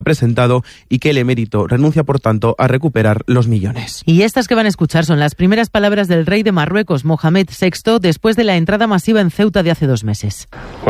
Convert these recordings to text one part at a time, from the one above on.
presentado y que el emérito renuncia, por tanto, a recuperar los millones. Y estas que van a escuchar son las primeras palabras del rey de Marruecos, Mohamed VI, después de la entrada masiva en Ceuta de hace 2 meses.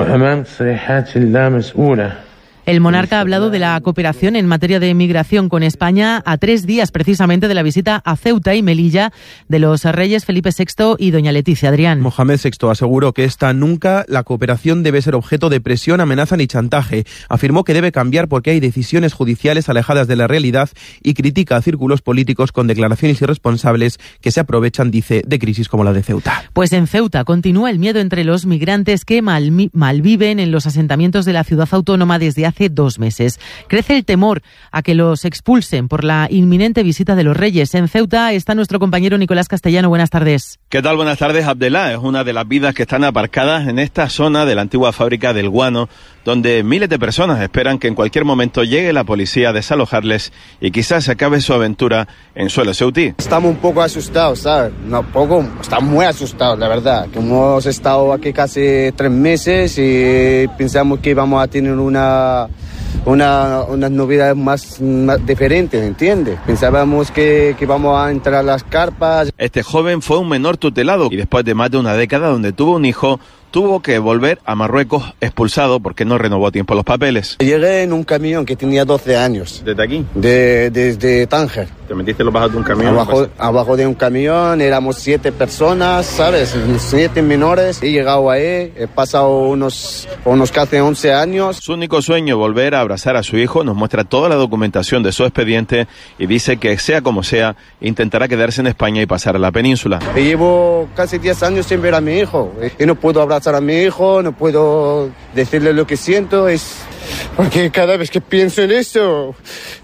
El monarca ha hablado de la cooperación en materia de migración con España a 3 días precisamente de la visita a Ceuta y Melilla de los reyes Felipe VI y doña Leticia. Adrián. Mohamed VI aseguró que nunca la cooperación debe ser objeto de presión, amenaza ni chantaje. Afirmó que debe cambiar porque hay decisiones judiciales alejadas de la realidad y critica a círculos políticos con declaraciones irresponsables que se aprovechan, dice, de crisis como la de Ceuta. Pues en Ceuta continúa el miedo entre los migrantes que malviven en los asentamientos de la ciudad autónoma desde hace 2 meses. Crece el temor a que los expulsen por la inminente visita de los reyes. En Ceuta está nuestro compañero Nicolás Castellano. Buenas tardes. ¿Qué tal? Buenas tardes, Abdelá. Es una de las vidas que están aparcadas en esta zona de la antigua fábrica del guano, donde miles de personas esperan que en cualquier momento llegue la policía a desalojarles y quizás se acabe su aventura en suelo ceutí. Estamos un poco asustados, ¿sabes? Estamos muy asustados, la verdad. Que hemos estado aquí casi 3 meses y pensamos que íbamos a tener unas novedades más diferentes, ¿entiendes? Pensábamos que íbamos a entrar a las carpas. Este joven fue un menor tutelado y después de más de una década donde tuvo un hijo, tuvo que volver a Marruecos expulsado porque no renovó a tiempo los papeles. Llegué en un camión que tenía 12 años. ¿Desde aquí? Desde Tánger. ¿Te metiste los bajos de un camión? Abajo de un camión, éramos 7 personas, ¿sabes? 7 menores. He llegado ahí, he pasado unos casi 11 años. Su único sueño, volver a abrazar a su hijo, nos muestra toda la documentación de su expediente y dice que sea como sea, intentará quedarse en España y pasar a la península. Llevo casi 10 años sin ver a mi hijo y no puedo abrazar a mi hijo, no puedo decirle lo que siento, porque cada vez que pienso en eso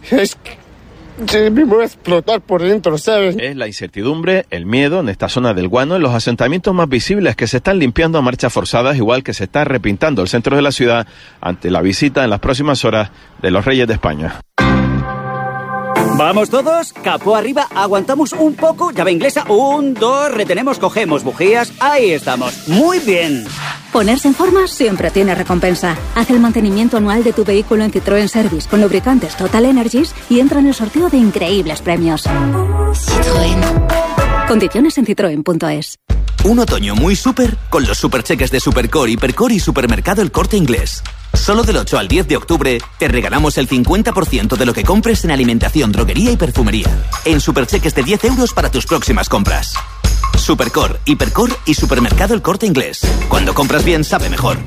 me voy a explotar por dentro, ¿sabes? Es la incertidumbre, el miedo en esta zona del Guano, en los asentamientos más visibles que se están limpiando a marchas forzadas, igual que se está repintando el centro de la ciudad ante la visita en las próximas horas de los Reyes de España. ¿Vamos todos? Capó arriba, aguantamos un poco, llave inglesa, 1, 2, retenemos, cogemos bujías, ahí estamos, muy bien. Ponerse en forma siempre tiene recompensa. Haz el mantenimiento anual de tu vehículo en Citroën Service con lubricantes Total Energies y entra en el sorteo de increíbles premios. Citroën. Condiciones en citroen.es. Un otoño muy súper con los supercheques de Supercore, Hipercore y Supermercado El Corte Inglés. Solo del 8 al 10 de octubre te regalamos el 50% de lo que compres en alimentación, droguería y perfumería. En supercheques de 10 euros para tus próximas compras. Supercore, Hipercore y Supermercado El Corte Inglés. Cuando compras bien, sabe mejor.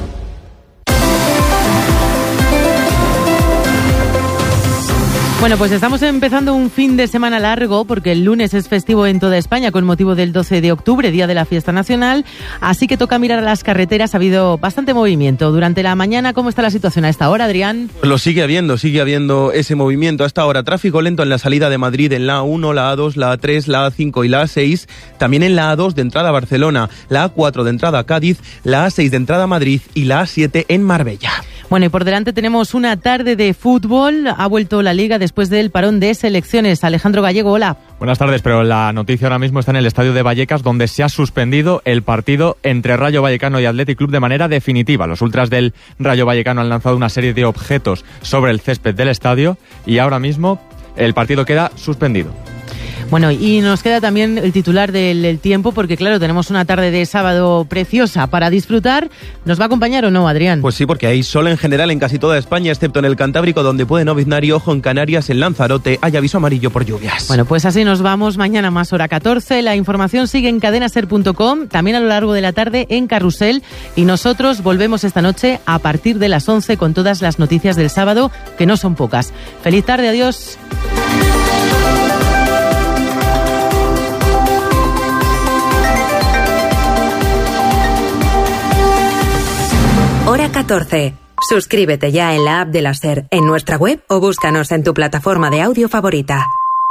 Bueno, pues estamos empezando un fin de semana largo porque el lunes es festivo en toda España con motivo del 12 de octubre, día de la fiesta nacional, así que toca mirar a las carreteras. Ha habido bastante movimiento durante la mañana. ¿Cómo está la situación a esta hora, Adrián? Pues lo sigue habiendo ese movimiento a esta hora. Tráfico lento en la salida de Madrid en la A1, la A2, la A3, la A5 y la A6, también en la A2 de entrada a Barcelona, la A4 de entrada a Cádiz, la A6 de entrada a Madrid y la A7 en Marbella. Bueno, y por delante tenemos una tarde de fútbol. Ha vuelto la Liga después del parón de selecciones. Alejandro Gallego, hola. Buenas tardes, pero la noticia ahora mismo está en el estadio de Vallecas, donde se ha suspendido el partido entre Rayo Vallecano y Athletic Club de manera definitiva. Los ultras del Rayo Vallecano han lanzado una serie de objetos sobre el césped del estadio y ahora mismo el partido queda suspendido. Bueno, y nos queda también el titular del tiempo, porque claro, tenemos una tarde de sábado preciosa para disfrutar. ¿Nos va a acompañar o no, Adrián? Pues sí, porque hay sol en general en casi toda España, excepto en el Cantábrico, donde puede lloviznar, y ojo, en Canarias, en Lanzarote, hay aviso amarillo por lluvias. Bueno, pues así nos vamos. Mañana más hora 14. La información sigue en cadenaser.com, también a lo largo de la tarde en Carrusel, y nosotros volvemos esta noche a partir de las 11 con todas las noticias del sábado, que no son pocas. Feliz tarde, adiós. Hora 14. Suscríbete ya en la app de la SER, en nuestra web o búscanos en tu plataforma de audio favorita.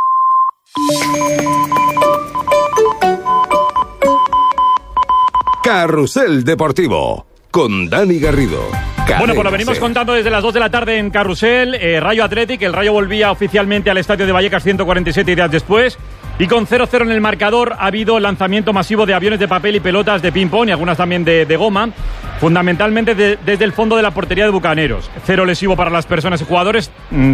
Carrusel Deportivo con Dani Garrido. Bueno, pues lo venimos contando desde las 2 de la tarde en Carrusel. Rayo Athletic, el Rayo volvía oficialmente al estadio de Vallecas 147 días después. Y con 0-0 en el marcador ha habido lanzamiento masivo de aviones de papel y pelotas de ping-pong y algunas también de goma, fundamentalmente desde el fondo de la portería de Bucaneros. 0 lesivo para las personas y jugadores.